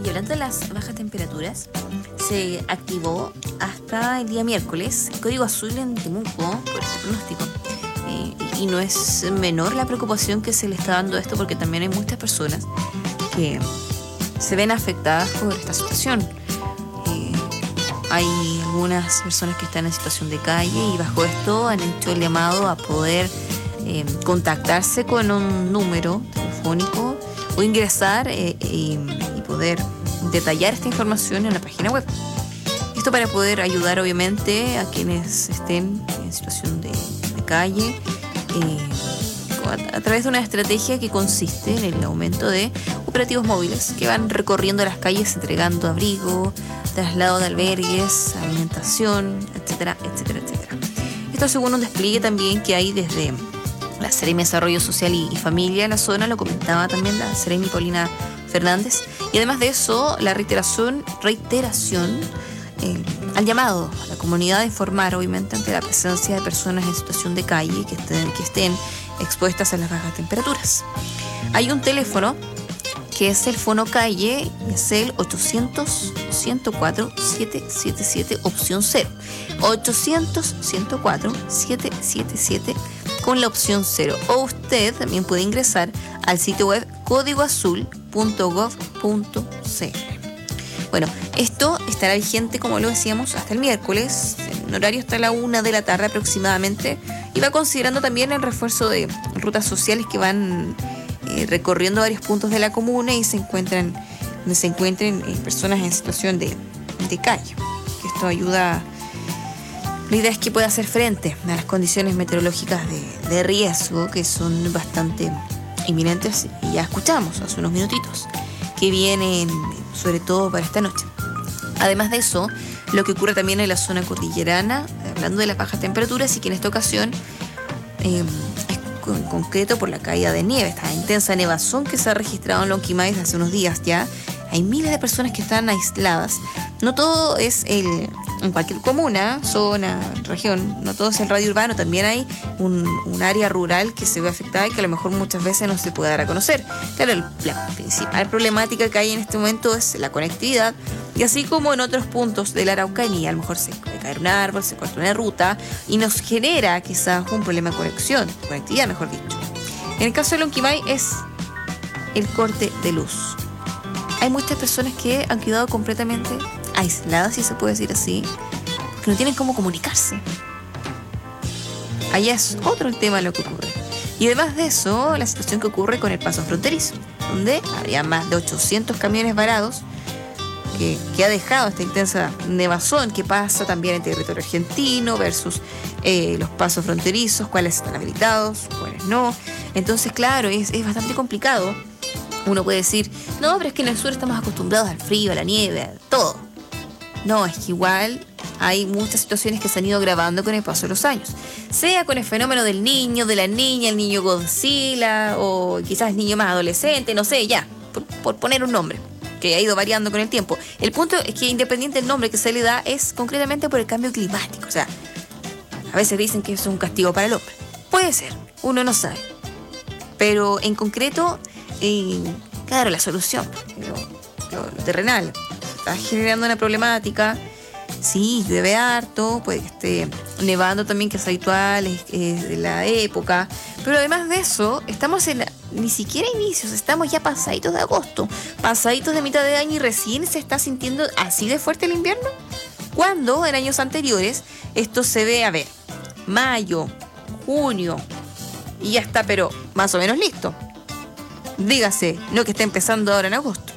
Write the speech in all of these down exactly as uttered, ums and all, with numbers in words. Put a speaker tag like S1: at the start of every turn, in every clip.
S1: Y hablando de las bajas temperaturas, se activó hasta el día miércoles el código azul en Temuco por este pronóstico. Eh, y no es menor la preocupación que se le está dando a esto, porque también hay muchas personas que se ven afectadas por esta situación. Eh, hay algunas personas que están en situación de calle y bajo esto han hecho el llamado a poder eh, contactarse con un número telefónico o ingresar eh, y, y poder detallar esta información en la página web. Esto para poder ayudar obviamente a quienes estén en situación de, de calle eh, a, a través de una estrategia que consiste en el aumento de operativos móviles que van recorriendo las calles entregando abrigo, traslado de albergues, alimentación, etcétera, etcétera, etcétera. Esto según un despliegue también que hay desde la Seremi de Desarrollo Social y, y Familia en la zona, lo comentaba también la Seremi Paulina Fernández, y además de eso la reiteración, reiteración eh, al llamado a la comunidad a informar obviamente ante la presencia de personas en situación de calle que estén, que estén expuestas a las bajas temperaturas. Hay un teléfono que es el Fono Calle, es el ochocientos, ciento cuatro, setecientos setenta y siete, opción cero. ochocientos, ciento cuatro, setecientos setenta y siete con la opción cero. O usted también puede ingresar al sitio web código azul punto gov punto c l. Bueno, esto estará vigente, como lo decíamos, hasta el miércoles, en horario hasta la una de la tarde aproximadamente, y va considerando también el refuerzo de rutas sociales que van eh, recorriendo varios puntos de la comuna y se encuentran, donde se encuentren eh, personas en situación de, de calle. Esto ayuda. La idea es que pueda hacer frente a las condiciones meteorológicas de, de riesgo que son bastante inminentes, y ya escuchamos hace unos minutitos que vienen sobre todo para esta noche. Además de eso, lo que ocurre también en la zona cordillerana, hablando de las bajas temperaturas, y que en esta ocasión eh, es en concreto por la caída de nieve, esta intensa nevazón que se ha registrado en Lonquimay desde hace unos días ya. Hay miles de personas que están aisladas. No todo es el, en cualquier comuna, zona, región, no todo es el radio urbano. También hay un, un área rural que se ve afectada y que a lo mejor muchas veces no se puede dar a conocer. Claro, la principal problemática que hay en este momento es la conectividad. Y así como en otros puntos de la Araucanía, a lo mejor se puede caer un árbol, se corta una ruta y nos genera quizás un problema de conexión, conectividad mejor dicho. En el caso de Lonquimay es el corte de luz. Hay muchas personas que han quedado completamente aisladas, si se puede decir así, porque no tienen cómo comunicarse. Allá es otro el tema de lo que ocurre. Y además de eso, la situación que ocurre con el paso fronterizo, donde había más de ochocientos camiones varados, que, que ha dejado esta intensa nevazón que pasa también en territorio argentino versus eh, los pasos fronterizos, cuáles están habilitados, cuáles no. Entonces, claro, es, es bastante complicado. Uno puede decir, no, pero es que en el sur estamos acostumbrados al frío, a la nieve, a todo. No, es que igual hay muchas situaciones que se han ido agravando con el paso de los años. Sea con el fenómeno del niño, de la niña, el niño Godzilla, o quizás el niño más adolescente, no sé, ya, por, por poner un nombre, que ha ido variando con el tiempo. El punto es que independiente del nombre que se le da, es concretamente por el cambio climático. O sea, a veces dicen que es un castigo para el hombre. Puede ser, uno no sabe. Pero en concreto... Y claro, la solución, lo, lo, lo terrenal, está generando una problemática. Sí, llueve harto, puede que esté nevando también, que es habitual, es, es de la época. Pero además de eso, estamos en ni siquiera inicios, estamos ya pasaditos de agosto, pasaditos de mitad de año, y recién se está sintiendo así de fuerte el invierno. Cuando en años anteriores esto se ve, a ver, mayo, junio, y ya está, pero más o menos listo. Dígase, no que esté empezando ahora en agosto.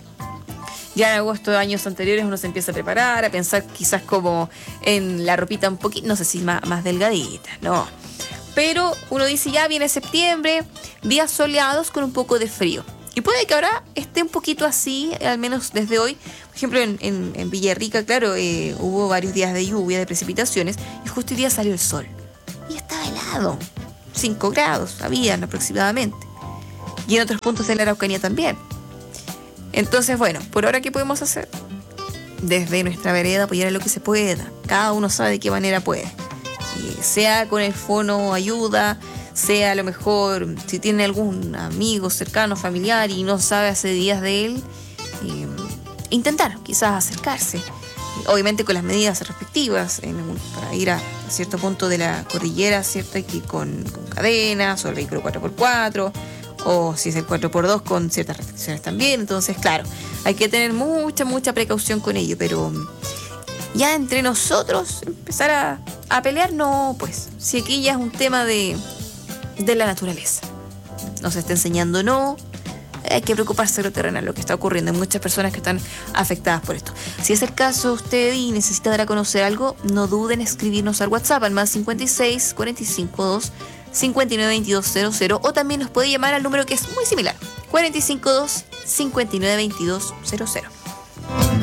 S1: Ya en agosto de años anteriores uno se empieza a preparar, a pensar quizás como en la ropita un poquito, no sé si más, más delgadita, no. Pero uno dice, ya viene septiembre, días soleados con un poco de frío. Y puede que ahora esté un poquito así, al menos desde hoy. Por ejemplo, en, en, en Villarrica, claro, eh, hubo varios días de lluvia, de precipitaciones, y justo hoy día salió el sol. Y estaba helado, cinco grados habían aproximadamente. Y en otros puntos de la Araucanía también. Entonces, bueno, por ahora, ¿qué podemos hacer? Desde nuestra vereda apoyar a lo que se pueda. Cada uno sabe de qué manera puede. Y sea con el fono ayuda, sea a lo mejor si tiene algún amigo cercano, familiar y no sabe hace días de él, eh, intentar quizás acercarse, obviamente con las medidas respectivas, en, para ir a cierto punto de la cordillera, ¿cierto? Hay que ir con, con cadenas o el vehículo cuatro por cuatro, o si es el cuatro por dos con ciertas restricciones también. Entonces, claro, hay que tener mucha, mucha precaución con ello, pero ya entre nosotros empezar a, a pelear, no, pues, si aquí ya es un tema de, de la naturaleza. Nos está enseñando, no, hay que preocuparse de lo terrenal, lo que está ocurriendo. Hay muchas personas que están afectadas por esto. Si es el caso usted y necesita dar a conocer algo, no duden en escribirnos al WhatsApp al más cincuenta y seis, cuarenta y cinco, dos, cincuenta y nueve, veintidós, cero cero, o también nos puede llamar al número que es muy similar, cuarenta y cinco, dos, cincuenta y nueve, veintidós, cero cero.